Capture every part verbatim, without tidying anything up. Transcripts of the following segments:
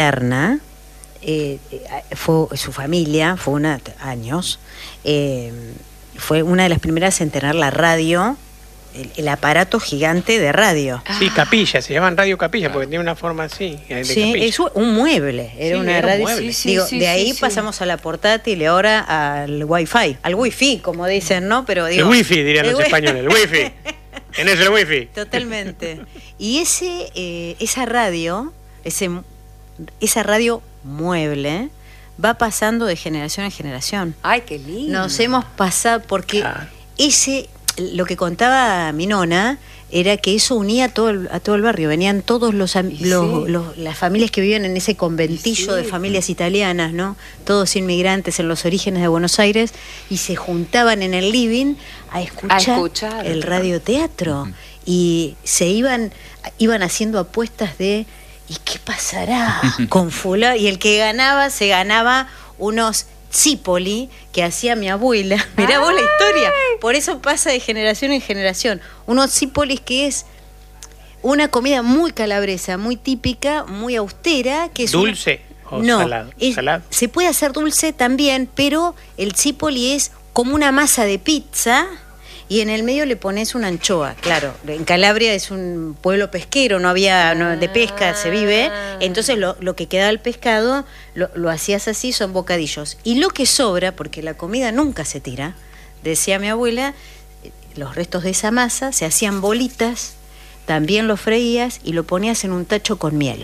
Erna, eh, fue su familia, fue una años, eh, fue una de las primeras en tener la radio, el, el aparato gigante de radio. Sí, capilla, se llaman radio capilla porque tiene una forma así. De Sí, capilla. es un mueble, era Sí, una era un radio. mueble. Sí, digo, sí, de ahí sí, sí. pasamos a la portátil y ahora al wifi, al wifi, como dicen, ¿no? Pero digo, el wifi, dirían el los wi- españoles, el wifi. ¿Tenés el wifi? Totalmente. Y ese, eh, esa radio, ese, esa radio mueble, va pasando de generación en generación. Ay, qué lindo. Nos hemos pasado, porque Claro. ese, lo que contaba mi nona, era que eso unía a todo el, a todo el barrio. Venían todos los, am- Y los, sí. los- las familias que vivían en ese conventillo Y sí. de familias italianas, ¿no? Todos inmigrantes en los orígenes de Buenos Aires, y se juntaban en el living a escuchar, A escuchar. el radioteatro. Y se iban, iban haciendo apuestas de ¿y qué pasará con fulano? Y el que ganaba, se ganaba unos Zipoli que hacía mi abuela. Mirá vos la historia. Por eso pasa de generación en generación. Unos Zipolis que es una comida muy calabresa, muy típica, muy austera. Que es ¿Dulce una... o no, salado? es- ¿Salado? se puede hacer dulce también, pero el Zipoli es como una masa de pizza. Y en el medio le pones una anchoa, claro. En Calabria es un pueblo pesquero, no había, no, de pesca se vive. Entonces lo, lo que queda del pescado lo, lo hacías así, son bocadillos. Y lo que sobra, porque la comida nunca se tira, decía mi abuela, eh, los restos de esa masa se hacían bolitas, también lo freías y lo ponías en un tacho con miel.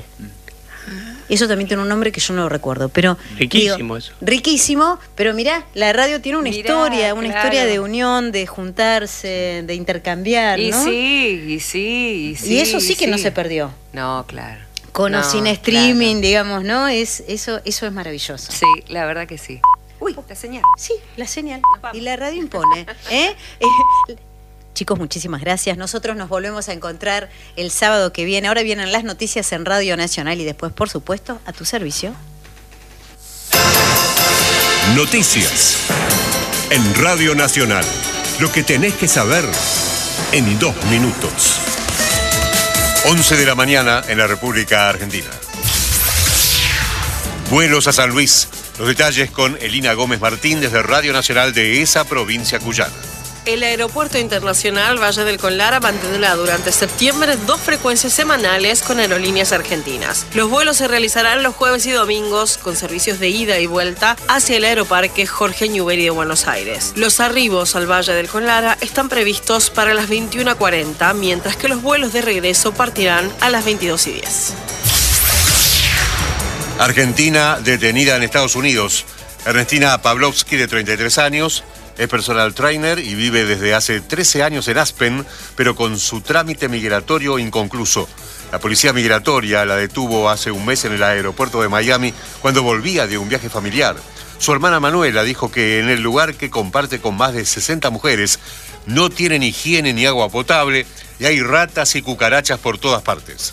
Eso también tiene un nombre que yo no lo recuerdo, pero Riquísimo eso. Riquísimo, pero mirá, la radio tiene una Mirá, historia, una claro. historia de unión, de juntarse, de intercambiar, Y ¿no? sí, y sí, y sí. Y eso sí y que no se perdió. No, claro. Con o No, sin streaming, claro. digamos, ¿no? Es eso, eso es maravilloso. Sí, la verdad que sí. Uy, la señal. Sí, la señal. Nos vamos. Y la radio impone. ¿eh? Eh, Chicos, muchísimas gracias. Nosotros nos volvemos a encontrar el sábado que viene. Ahora vienen las noticias en Radio Nacional y después, por supuesto, a tu servicio. Noticias en Radio Nacional. Lo que tenés que saber en dos minutos. once de la mañana en la República Argentina. Vuelos a San Luis. Los detalles con Elina Gómez Martín desde Radio Nacional de esa provincia cuyana. El Aeropuerto Internacional Valle del Conlara mantendrá durante septiembre dos frecuencias semanales con aerolíneas argentinas. Los vuelos se realizarán los jueves y domingos con servicios de ida y vuelta hacia el Aeroparque Jorge Newbery de Buenos Aires. Los arribos al Valle del Conlara están previstos para las veintiuna cuarenta, mientras que los vuelos de regreso partirán a las veintidós y diez. Argentina detenida en Estados Unidos. Ernestina Pavlovsky, de treinta y tres años, es personal trainer y vive desde hace trece años en Aspen, pero con su trámite migratorio inconcluso. La policía migratoria la detuvo hace un mes en el aeropuerto de Miami cuando volvía de un viaje familiar. Su hermana Manuela dijo que en el lugar que comparte con más de sesenta mujeres no tienen higiene ni agua potable y hay ratas y cucarachas por todas partes.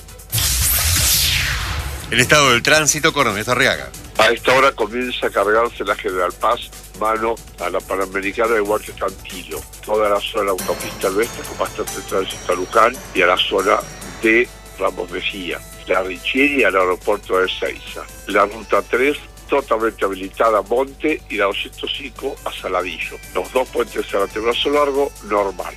El estado del tránsito con Ernesto Arriaga. A esta hora comienza a cargarse la General Paz, mano a la Panamericana, igual que Cantillo. Toda la zona de la autopista al oeste con bastante tránsito a Luján y a la zona de Ramos Mejía. La Richieri al aeropuerto de Ezeiza. La ruta tres totalmente habilitada a Monte y la doscientos cinco a Saladillo. Los dos puentes a Brazo Largo, normal.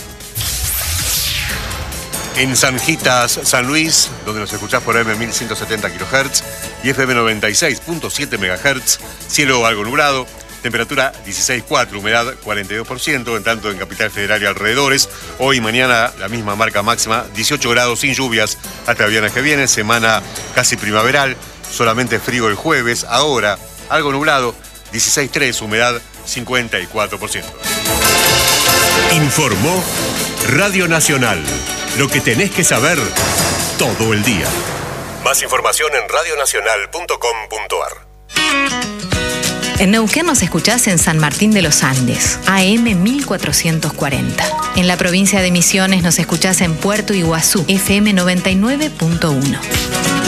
En Sanjitas, San Luis, donde nos escuchás por M mil ciento setenta kilohertz y F M noventa y seis punto siete megahertz, cielo algo nublado, temperatura dieciséis coma cuatro, humedad cuarenta y dos por ciento, en tanto en Capital Federal y alrededores. Hoy y mañana la misma marca máxima, dieciocho grados sin lluvias hasta el viernes que viene, semana casi primaveral, solamente frío el jueves, ahora algo nublado, dieciséis coma tres, humedad cincuenta y cuatro por ciento. Informó Radio Nacional. Lo que tenés que saber todo el día. Más información en radio nacional punto com punto ar. En Neuquén nos escuchás en San Martín de los Andes, A M mil cuatrocientos cuarenta. En la provincia de Misiones nos escuchás en Puerto Iguazú, F M noventa y nueve punto uno.